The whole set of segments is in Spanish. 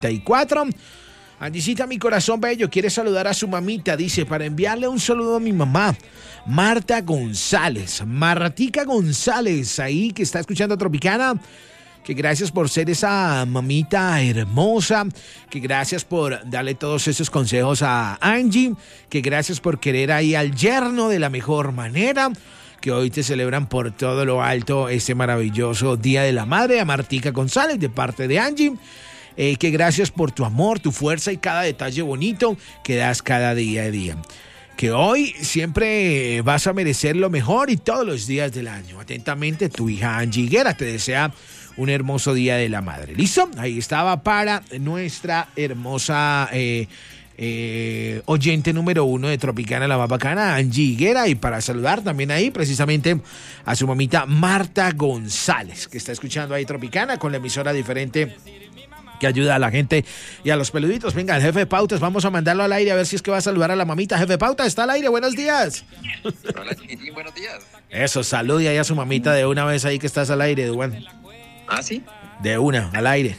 34. Angicita, mi corazón bello, quiere saludar a su mamita, dice, para enviarle un saludo a mi mamá, Marta González, Martica González, ahí que está escuchando Tropicana, que gracias por ser esa mamita hermosa, que gracias por darle todos esos consejos a Angie, que gracias por querer ahí al yerno de la mejor manera, que hoy te celebran por todo lo alto este maravilloso Día de la Madre, a Martica González de parte de Angie. Que gracias por tu amor, tu fuerza y cada detalle bonito que das cada día a día. Que hoy siempre vas a merecer lo mejor y todos los días del año. Atentamente, tu hija Angie Higuera te desea un hermoso Día de la Madre. ¿Listo? Ahí estaba para nuestra hermosa oyente número 1 de Tropicana, la más bacana, Angie Higuera, y para saludar también ahí precisamente a su mamita Marta González, que está escuchando ahí Tropicana con la emisora diferente que ayuda a la gente y a los peluditos. Venga, el jefe de Pautas, vamos a mandarlo al aire a ver si es que va a saludar a la mamita. Jefe de Pautas, está al aire, buenos días. Hola, chiquitín, buenos días. Eso, salude ahí a su mamita de una vez ahí que estás al aire, Duan. ¿Ah, sí? De una, al aire.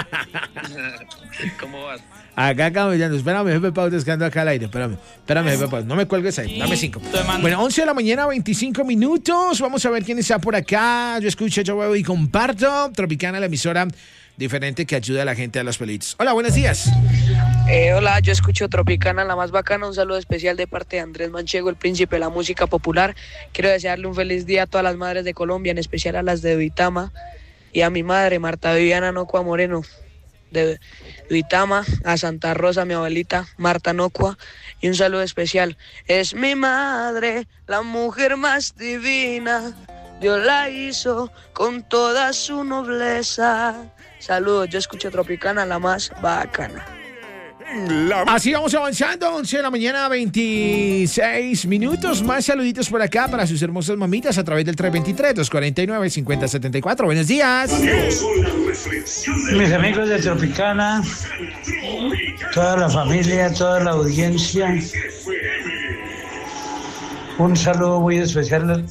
¿Cómo vas? Acá camellando, espérame, jefe de Pautas, que ando acá al aire, espérame, jefe de Pautas, no me cuelgues ahí, dame 5. Bueno, 11 de la mañana, 25 minutos, vamos a ver quién está por acá. Yo escucho, yo veo y comparto. Tropicana, la emisora diferente que ayuda a la gente a los pelitos. Hola, buenos días. Hola, yo escucho Tropicana, la más bacana. Un saludo especial de parte de Andrés Manchego, el príncipe de la música popular. Quiero desearle un feliz día a todas las madres de Colombia, en especial a las de Duitama, y a mi madre, Marta Viviana Nocua Moreno, de Duitama, a Santa Rosa, mi abuelita, Marta Nocua, y un saludo especial. Es mi madre, la mujer más divina, Dios la hizo con toda su nobleza. Saludos, yo escucho Tropicana, la más bacana. Así vamos avanzando, 11 de la mañana, 26 minutos. Más saluditos por acá para sus hermosas mamitas a través del 323-249-5074. Buenos días. Mis amigos de Tropicana, toda la familia, toda la audiencia, un saludo muy especial,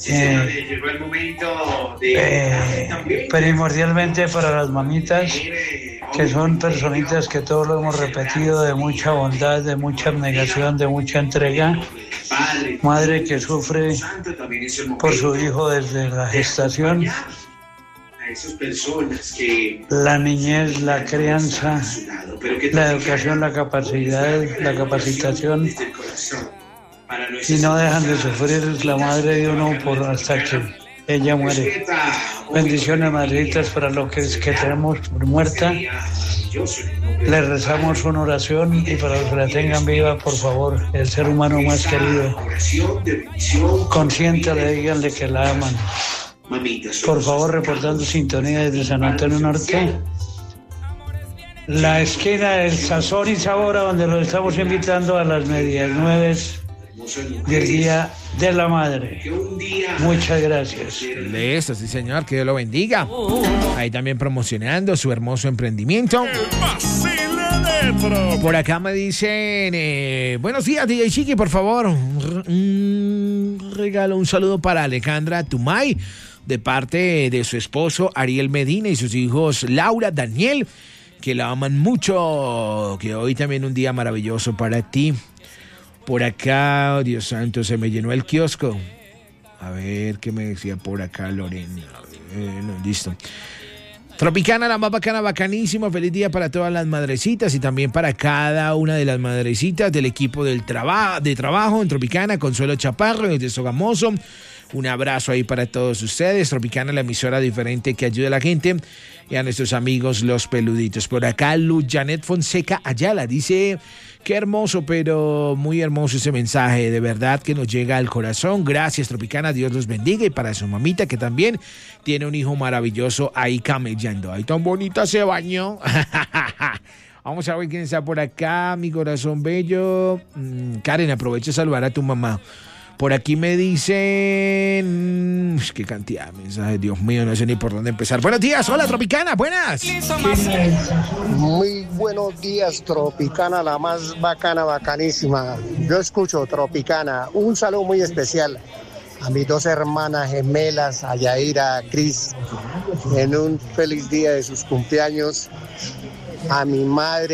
primordialmente para las mamitas, que son personitas que todos lo hemos repetido, de mucha bondad, de mucha abnegación, de mucha entrega. Madre que sufre por su hijo desde la gestación, la niñez, la crianza, la educación, la capacidad, la capacitación, y no dejan de sufrir la madre de uno hasta que ella muere. Bendiciones, madritas, para los que tenemos por muerta. Le rezamos una oración, y para los que la tengan viva, por favor, el ser humano más querido, consciente, díganle que la aman. Por favor, reportando sintonía desde San Antonio Norte, la esquina del Sazón y Sabor, a donde los estamos invitando a las 8:30 del Día de la Madre. Muchas gracias. Listo, sí señor, que Dios lo bendiga. Ahí también promocionando su hermoso emprendimiento. Por acá me dicen, buenos días, DJ Chiqui, por favor, un regalo, un saludo para Alejandra Tumay, de parte de su esposo Ariel Medina y sus hijos Laura, Daniel, que la aman mucho, que hoy también un día maravilloso para ti. Por acá, oh Dios santo, se me llenó el kiosco. A ver, ¿qué me decía por acá Lorena? No, listo. Tropicana, la más bacana, bacanísimo. Feliz día para todas las madrecitas y también para cada una de las madrecitas del equipo de trabajo en Tropicana, Consuelo Chaparro, desde Sogamoso. Un abrazo ahí para todos ustedes. Tropicana, la emisora diferente que ayuda a la gente y a nuestros amigos los peluditos. Por acá, Luz Janet Fonseca Ayala dice: qué hermoso, pero muy hermoso ese mensaje. De verdad que nos llega al corazón. Gracias, Tropicana. Dios los bendiga. Y para su mamita, que también tiene un hijo maravilloso ahí camellando. Ay, tan bonita se bañó. Vamos a ver quién está por acá. Mi corazón bello. Karen, aprovecha de saludar a tu mamá. Por aquí me dicen... qué cantidad de mensajes, Dios mío, no sé ni por dónde empezar. Buenos días, hola Tropicana, buenas. Muy buenos días, Tropicana, la más bacana, bacanísima. Yo escucho Tropicana. Un saludo muy especial a mis dos hermanas gemelas, a Yaira, a Cris, en un feliz día de sus cumpleaños. a mi madre.